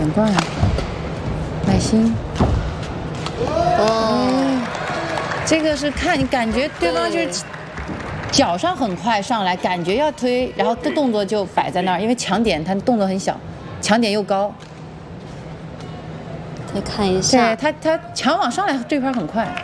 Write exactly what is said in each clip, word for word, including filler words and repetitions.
连贯啊，耐心。哦，这个是看你感觉对方就是脚上很快上来，感觉要推，然后的动作就摆在那儿，因为抢点他动作很小，抢点又高。 再看一下， 对他他抢网上来这块很快，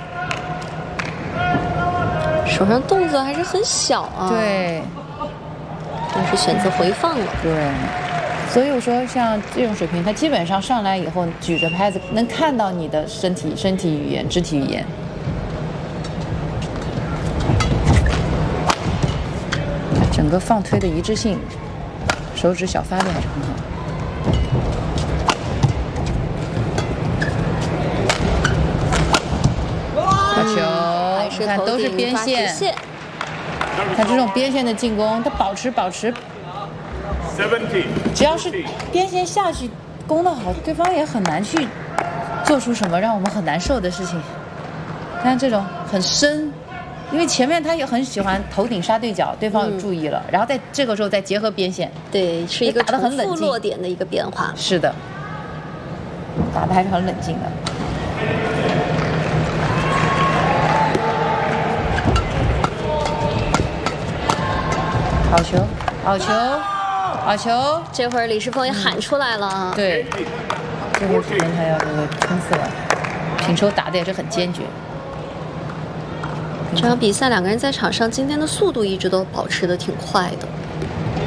手上动作还是很小啊。 对， 但是选择回放了。 对。所以我说，像这种水平，他基本上上来以后举着拍子，能看到你的身体、身体语言、肢体语言。整个放推的一致性，手指小发力还是很好。好球，你看都是边线。看这种边线的进攻，他保持保持。只要是边线下去攻得好，对方也很难去做出什么让我们很难受的事情。看这种很深，因为前面他也很喜欢头顶杀对角，对方有注意了，嗯、然后在这个时候再结合边线， 对，是一个打得很冷静落点的一个变化。 是的，打得还是很冷静的。好球，好球。好球！ 这会儿李世峰也喊出来了。 嗯、对，这会儿可能他要这个冲刺了，平抽打的也是很坚决。 这场比赛两个人在场上今天的速度一直都保持的挺快的。